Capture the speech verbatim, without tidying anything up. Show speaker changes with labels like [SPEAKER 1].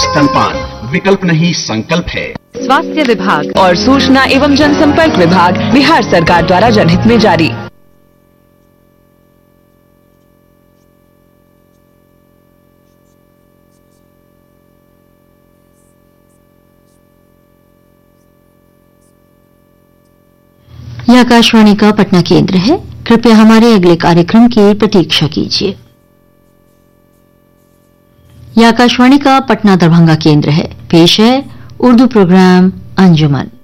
[SPEAKER 1] स्तनपान विकल्प नहीं संकल्प है।
[SPEAKER 2] स्वास्थ्य विभाग और सूचना एवं जनसंपर्क विभाग बिहार सरकार द्वारा जनहित में जारी।
[SPEAKER 3] यह आकाशवाणी का पटना केंद्र है। कृपया हमारे अगले कार्यक्रम की प्रतीक्षा कीजिए। यह आकाशवाणी का पटना दरभंगा केंद्र है। पेश है उर्दू प्रोग्राम अंजुमन।